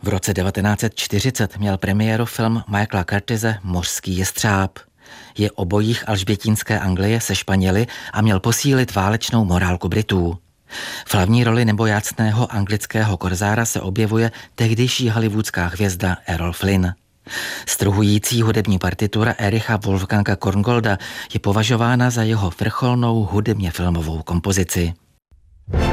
V roce 1940 měl premiéru film Michaela Curtise Mořský jestřáb. Je o bojích alžbětínské Anglie se Španěli a měl posílit válečnou morálku Britů. V hlavní roli nebojácného anglického korzára se objevuje tehdejší hollywoodská hvězda Errol Flynn. Struhující hudební partitura Ericha Wolfganga Korngolda je považována za jeho vrcholnou hudebně filmovou kompozici.